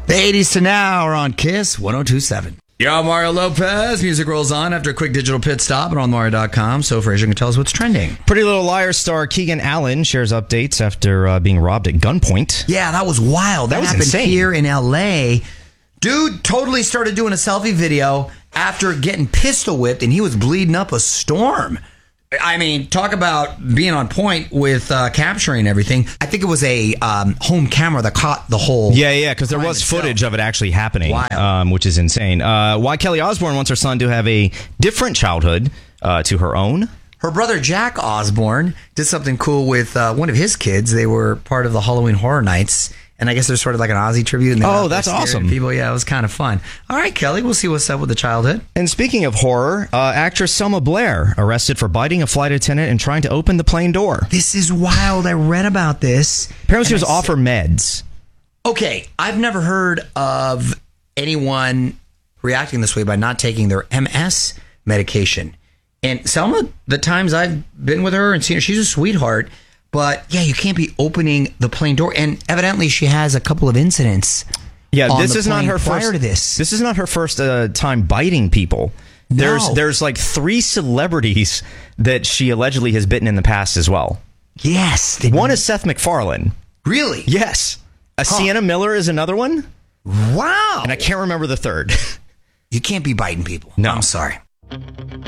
The 80s to now are on Kiss 102.7. Yo, Mario Lopez. Music rolls on after a quick digital pit stop at OnMario.com. So Fraser can tell us what's trending. Pretty Little Liars star Keegan Allen shares updates after being robbed at gunpoint. Yeah, that was wild. That happened insane. here in L.A. Dude totally started doing a selfie video after getting pistol whipped, and he was bleeding up a storm. I mean, talk about being on point with capturing everything. I think it was a home camera that caught the whole... Yeah, because there was footage of it actually happening, which is insane. Why Kelly Osbourne wants her son to have a different childhood to her own. Her brother Jack Osbourne did something cool with one of his kids. They were part of the Halloween Horror Nights. And I guess there's sort of like an Ozzy tribute. And that's awesome. People, yeah, it was kind of fun. All right, Kelly, we'll see what's up with the childhood. And speaking of horror, actress Selma Blair arrested for biting a flight attendant and trying to open the plane door. This is wild. I read about this. Apparently she was off her meds. Okay, I've never heard of anyone reacting this way by not taking their MS medication. And Selma, the times I've been with her and seen her, she's a sweetheart. But, yeah, you can't be opening the plane door. And evidently she has a couple of incidents. Yeah, this is not her prior first. To this. This is not her first time biting people. No. There's like 3 celebrities that she allegedly has bitten in the past as well. Yes. One is Seth MacFarlane. Really? Yes. Sienna Miller is another one. Wow. And I can't remember the third. You can't be biting people. No. I'm sorry.